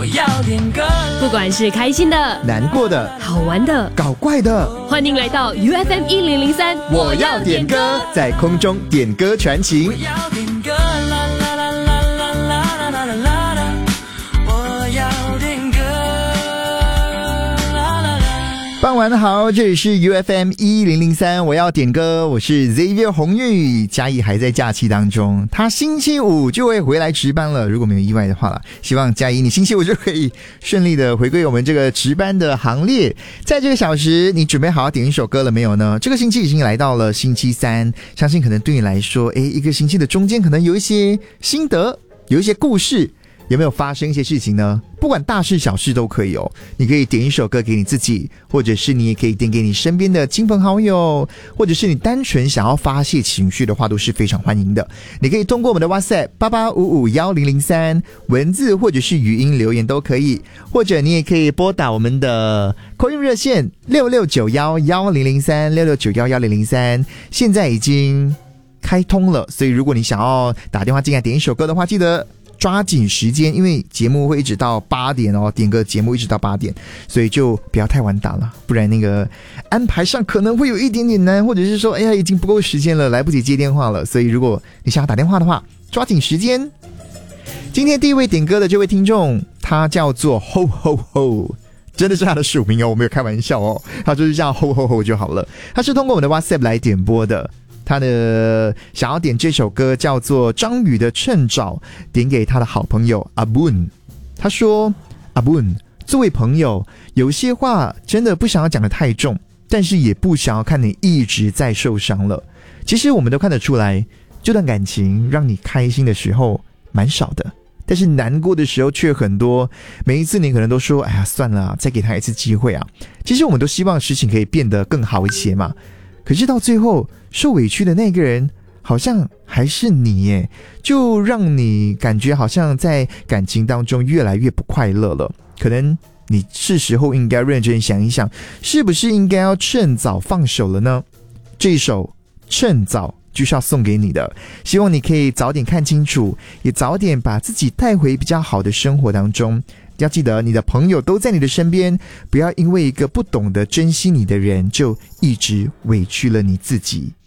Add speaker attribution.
Speaker 1: 要点歌，
Speaker 2: 不管是开心的、
Speaker 3: 难过的、
Speaker 2: 好玩的、
Speaker 3: 搞怪的，
Speaker 2: 欢迎来到 UFM1003，
Speaker 3: 我要点歌，在空中点歌传情。
Speaker 1: 我要点歌，啦啦啦啦啦啦啦啦啦啦，我要点歌，啦啦啦。
Speaker 3: 傍晚好，这里是 UFM1003，我要点歌，我是 Xavier 洪玉。嘉义还在假期当中，他星期五就会回来值班了，如果没有意外的话啦，希望嘉义你星期五就可以顺利的回归我们这个值班的行列。在这个小时，你准备好点一首歌了没有呢？这个星期已经来到了星期三，相信可能对你来说，一个星期的中间可能有一些心得，有一些故事。有没有发生一些事情呢？不管大事小事都可以哦。你可以点一首歌给你自己，或者是你也可以点给你身边的亲朋好友，或者是你单纯想要发泄情绪的话，都是非常欢迎的。你可以通过我们的 WhatsApp 88551003文字或者是语音留言都可以，或者你也可以拨打我们的 call in 热线66911003，66911003，现在已经开通了，所以如果你想要打电话进来点一首歌的话，记得抓紧时间，因为节目会一直到8点哦，点歌节目一直到8点，所以就不要太晚打了，不然那个安排上可能会有一点点难，或者是说已经不够时间了，来不及接电话了，所以如果你想要打电话的话，抓紧时间。今天第一位点歌的这位听众，他叫做 Ho Ho Ho， 真的是他的署名哦，我没有开玩笑哦，他就是叫 Ho Ho Ho 就好了。他是通过我们的 WhatsApp 来点播的，他的想要点这首歌叫做张宇的趁早，点给他的好朋友阿 Boon。 他说阿 Boon， 作为朋友，有些话真的不想要讲得太重，但是也不想要看你一直在受伤了。其实我们都看得出来，这段感情让你开心的时候蛮少的，但是难过的时候却很多。每一次你可能都说哎呀算了，再给他一次机会啊。其实我们都希望事情可以变得更好一些嘛，可是到最后受委屈的那个人好像还是你耶，就让你感觉好像在感情当中越来越不快乐了。可能你是时候应该认真想一想，是不是应该要趁早放手了呢？这一首趁早就是要送给你的，希望你可以早点看清楚，也早点把自己带回比较好的生活当中。要记得你的朋友都在你的身边，不要因为一个不懂得珍惜你的人就一直委屈了你自己。